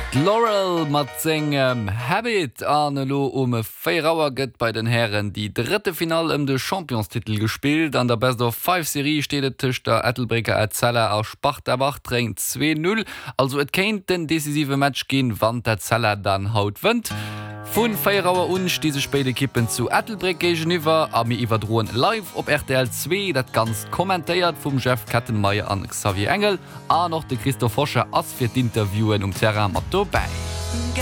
Laurel mat segem Habit anlo 4 Auer gëtt bei den Herren die dritte Final de Championstitel gespielt. An der Best of 5 Serie steet Tisch der Ethelbreker Zeller aus Spachterwach drängt 2-0. Also et kennt den decisive Match gehen, wann der Zeller dann haut wënd. Vun 4 Auer unsch diese späte Kippen zu Ethelbreck geniwwer a mir iwwer droen live op RTL 2, dat ganz kommentéiert vum Chef Kattenmeier an Xavier Engel, a noch de Christoph Foscher ass fir d'Interviewen Terra mat dabei.